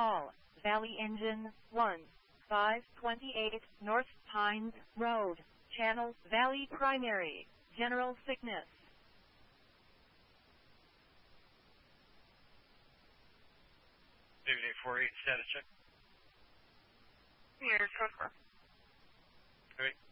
Call Valley Engine 1, 528 North Pines Road, Channel Valley Primary, General Sickness. David 848, status check. Here's code 4. Great.